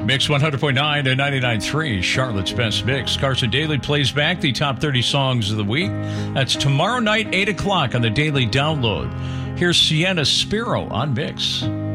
Mix 100.9 to 99.3, Charlotte's Best Mix. Carson Daly plays back the top 30 songs of the week. That's tomorrow night, 8 o'clock on the Daily Download. Here's Sienna Spiro on Mix.